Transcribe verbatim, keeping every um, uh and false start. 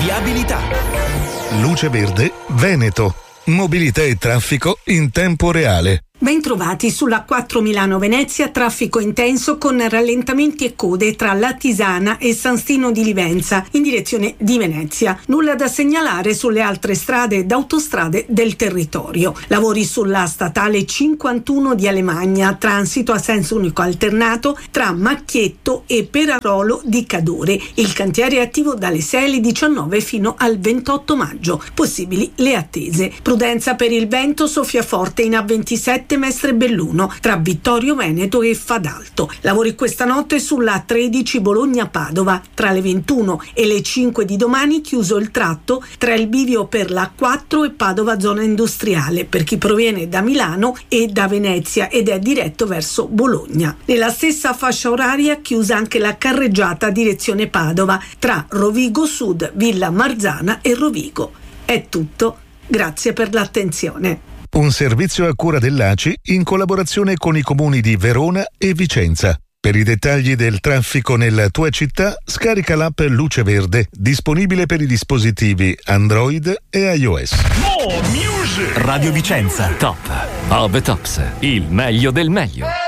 Viabilità. Luce Verde Veneto. Mobilità e traffico in tempo reale. Bentrovati sulla quattro Milano-Venezia, traffico intenso con rallentamenti e code tra Latisana e San Stino di Livenza in direzione di Venezia. Nulla da segnalare sulle altre strade ed autostrade del territorio. Lavori sulla statale cinquantuno di Alemagna, transito a senso unico alternato tra Macchietto e Perarolo di Cadore. Il cantiere è attivo dalle sei alle diciannove fino al ventotto maggio. Possibili le attese. Prudenza per il vento, soffia forte in A ventisette Mestre Belluno tra Vittorio Veneto e Fadalto. Lavori questa notte sulla tredici Bologna-Padova tra le ventuno e le cinque di domani, chiuso il tratto tra il bivio per la quattro e Padova zona industriale per chi proviene da Milano e da Venezia ed è diretto verso Bologna. Nella stessa fascia oraria chiusa anche la carreggiata direzione Padova tra Rovigo Sud, Villa Marzana e Rovigo. È tutto, grazie per l'attenzione. Un servizio a cura dell'A C I in collaborazione con i comuni di Verona e Vicenza. Per i dettagli del traffico nella tua città, scarica l'app Luce Verde, disponibile per i dispositivi Android e iOS. Radio Vicenza, top of the tops, il meglio del meglio.